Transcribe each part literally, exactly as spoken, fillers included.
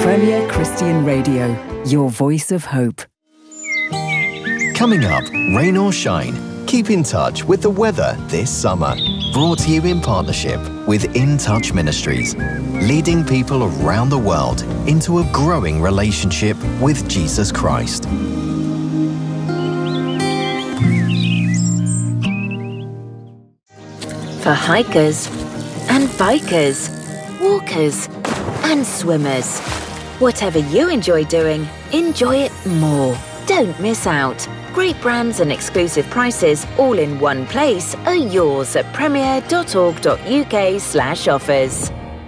Premier Christian Radio, your voice of hope. Coming up, rain or shine, keep in touch with the weather this summer. Brought to you in partnership with In Touch Ministries, leading people around the world into a growing relationship with Jesus Christ. For hikers and bikers, walkers and swimmers, whatever you enjoy doing, enjoy it more. Don't miss out. Great brands and exclusive prices all in one place are yours at premier.org.uk slash offers.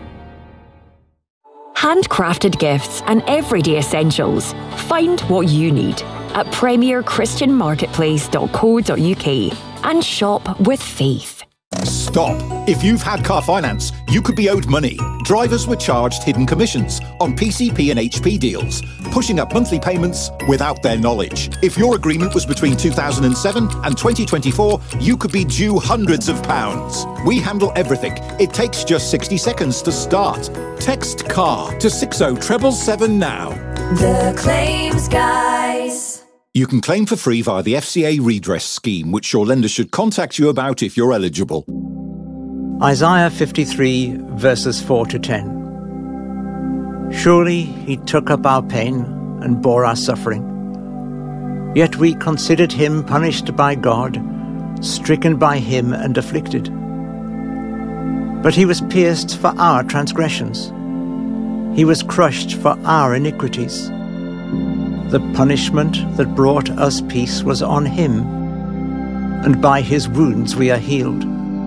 Handcrafted gifts and everyday essentials. Find what you need at premier christian marketplace dot co dot uk and shop with faith. Stop. If you've had car finance, you could be owed money. Drivers were charged hidden commissions on P C P and H P deals, pushing up monthly payments without their knowledge. If your agreement was between two thousand seven and twenty twenty-four, you could be due hundreds of pounds. We handle everything. It takes just sixty seconds to start. Text CAR to six oh seven seven now. The Claims Guys. You can claim for free via the F C A redress scheme, which your lender should contact you about if you're eligible. Isaiah fifty-three, verses four to ten. Surely he took up our pain and bore our suffering. Yet we considered him punished by God, stricken by him and afflicted. But he was pierced for our transgressions. He was crushed for our iniquities. The punishment that brought us peace was on him, and by his wounds we are healed.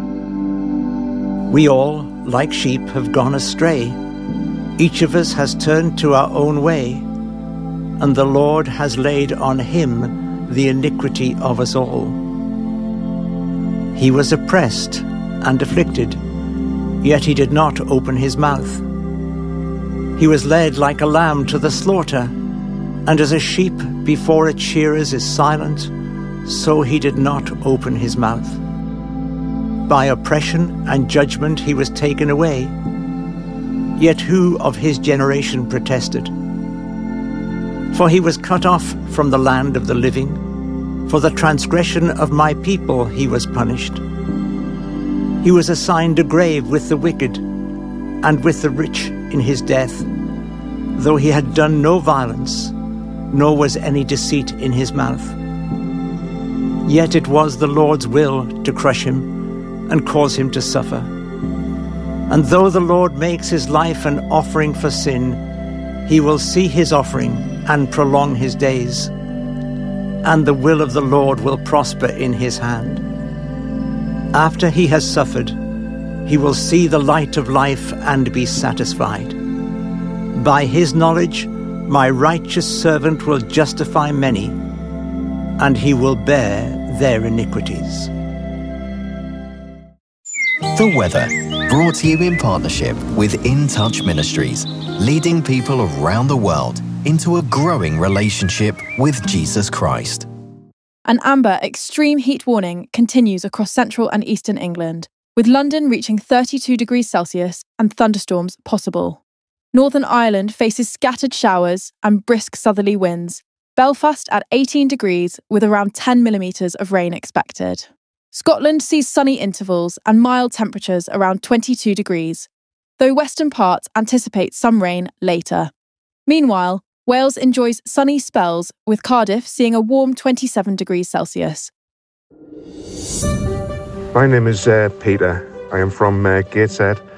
We all, like sheep, have gone astray. Each of us has turned to our own way, and the Lord has laid on him the iniquity of us all. He was oppressed and afflicted, yet he did not open his mouth. He was led like a lamb to the slaughter, and as a sheep before its shearers is silent, so he did not open his mouth. By oppression and judgment he was taken away. Yet who of his generation protested? For he was cut off from the land of the living. For the transgression of my people he was punished. He was assigned a grave with the wicked, and with the rich in his death, though he had done no violence, nor was any deceit in his mouth. Yet it was the Lord's will to crush him and cause him to suffer. And though the Lord makes his life an offering for sin, he will see his offering and prolong his days, and the will of the Lord will prosper in his hand. After he has suffered, he will see the light of life and be satisfied. By his knowledge, my righteous servant will justify many, and he will bear their iniquities. The weather, brought to you in partnership with In Touch Ministries, leading people around the world into a growing relationship with Jesus Christ. An amber extreme heat warning continues across central and eastern England, with London reaching thirty-two degrees Celsius and thunderstorms possible. Northern Ireland faces scattered showers and brisk southerly winds. Belfast at eighteen degrees with around ten millimetres of rain expected. Scotland sees sunny intervals and mild temperatures around twenty-two degrees, though western parts anticipate some rain later. Meanwhile, Wales enjoys sunny spells, with Cardiff seeing a warm twenty-seven degrees Celsius. My name is uh, Peter. I am from uh, Gateshead.